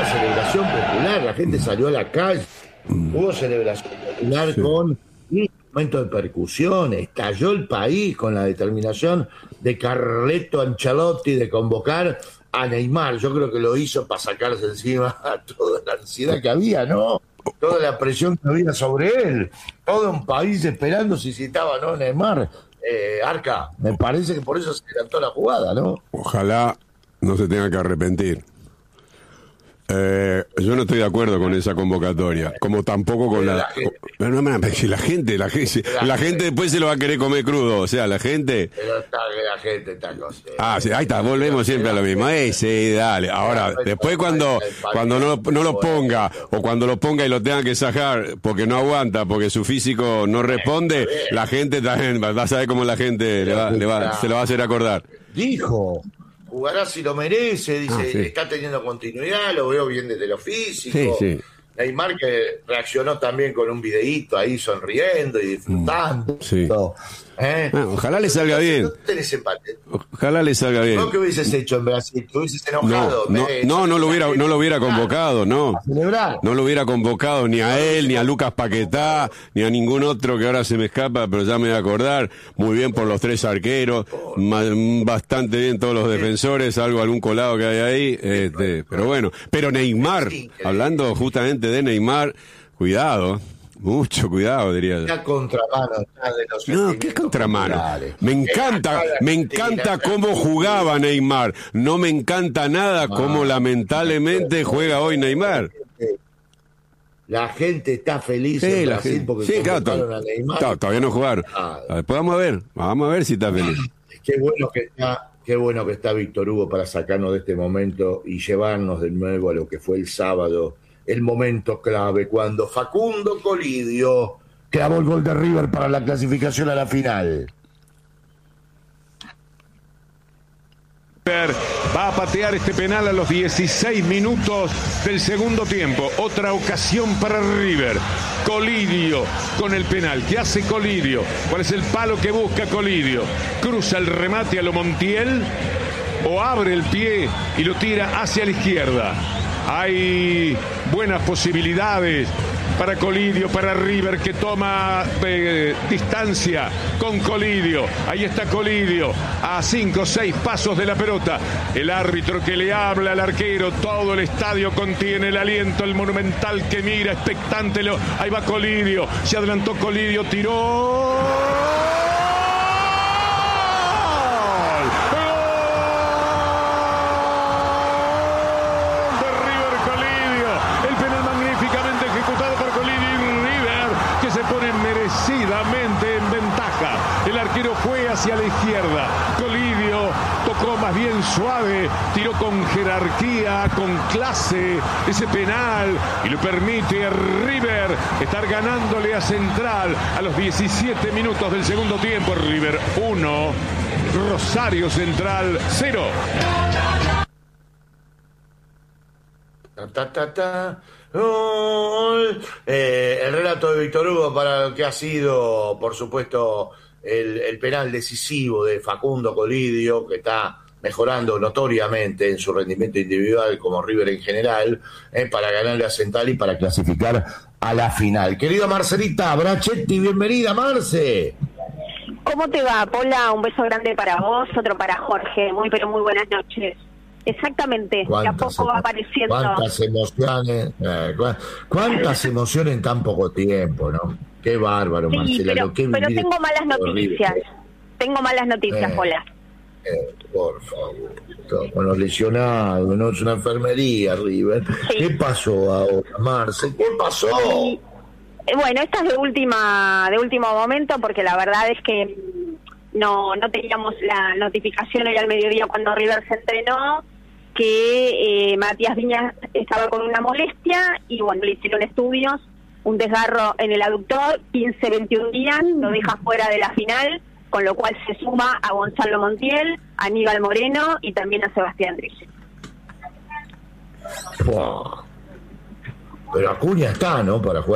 celebración popular, la gente salió a la calle, hubo celebración popular con un momento de percusión, estalló el país con la determinación de Carleto Ancelotti de convocar a Neymar. Yo creo que lo hizo para sacarse encima a toda la ansiedad que había, ¿no? Toda la presión que había sobre él, todo un país esperando si citaba, ¿no? Neymar. Arca, me parece que por eso se adelantó la jugada, ¿no? Ojalá no se tenga que arrepentir. Yo no estoy de acuerdo con esa convocatoria, como tampoco con la gente. La gente después se lo va a querer comer crudo, o sea, la gente. Pero la gente está cosita. Sí, ahí está, volvemos siempre a lo mismo. Sí, dale. Ahora, después cuando no lo ponga, o cuando lo ponga y lo tenga que sacar porque no aguanta, porque su físico no responde, la gente también va a saber cómo la gente se lo va a hacer acordar. Dijo. Jugará si lo merece, dice, sí. Está teniendo continuidad, lo veo bien desde lo físico. Sí. Neymar que reaccionó también con un videíto ahí sonriendo y disfrutando. Sí. Ojalá le salga bien. No tenés empate. Ojalá le salga bien. ¿No que hubieses hecho en Brasil? ¿Te hubieses enojado? No lo hubiera convocado, no. No lo hubiera convocado ni a él, ni a Lucas Paquetá, ni a ningún otro que ahora se me escapa, pero ya me voy a acordar. Muy bien por los tres arqueros, bastante bien todos los defensores, salvo algún colado que hay ahí. Pero bueno, pero Neymar, hablando justamente de Neymar, cuidado. Mucho cuidado, diría yo. La contramano de los No, ¿qué contramano? Me encanta cómo jugaba Neymar. No me encanta nada cómo lamentablemente juega hoy Neymar. La gente está feliz en Brasil porque convocaron a Neymar. Todavía no jugaron. Después vamos a ver si está feliz. Qué bueno que está Víctor Hugo para sacarnos de este momento y llevarnos de nuevo a lo que fue el sábado. El momento clave cuando Facundo Colidio clavó el gol de River para la clasificación a la final. Va a patear este penal a los 16 minutos del segundo tiempo. Otra ocasión para River. Colidio con el penal. ¿Qué hace Colidio? ¿Cuál es el palo que busca Colidio? Cruza el remate a lo Montiel o abre el pie y lo tira hacia la izquierda. Hay buenas posibilidades para Colidio, para River que toma distancia con Colidio. Ahí está Colidio a 5 o 6 pasos de la pelota. El árbitro que le habla al arquero. Todo el estadio contiene el aliento, el Monumental que mira expectante. Ahí va Colidio. Se adelantó Colidio, tiró. En ventaja, el arquero fue hacia la izquierda, Colidio tocó más bien suave, tiró con jerarquía, con clase ese penal y le permite a River estar ganándole a Central a los 17 minutos del segundo tiempo. River 1, Rosario Central 0. El relato de Víctor Hugo para lo que ha sido, por supuesto, el penal decisivo de Facundo Colidio, que está mejorando notoriamente en su rendimiento individual como River en general, para ganarle a Central y para clasificar a la final. Querida Marcelita Brachetti, bienvenida, Marce. ¿Cómo te va, Pola? Un beso grande para vos, otro para Jorge. Muy, pero muy buenas noches. Exactamente, de a poco va apareciendo. Cuántas emociones en tan poco tiempo, ¿no? Qué bárbaro, sí, Marcela. Pero tengo malas noticias. Tengo malas noticias, Pola. Por favor, con los lesionados, no es una enfermería, River. Sí. ¿Qué pasó ahora, Marce? ¿Qué pasó? Sí. Bueno, esta es de último momento, porque la verdad es que no teníamos la notificación hoy al mediodía cuando River se entrenó, que Matías Viñas estaba con una molestia y bueno, le hicieron estudios, un desgarro en el aductor, 15-21 días, lo deja fuera de la final, con lo cual se suma a Gonzalo Montiel, a Aníbal Moreno y también a Sebastián Ricci. Wow. Pero Acuña está, ¿no? Para jugar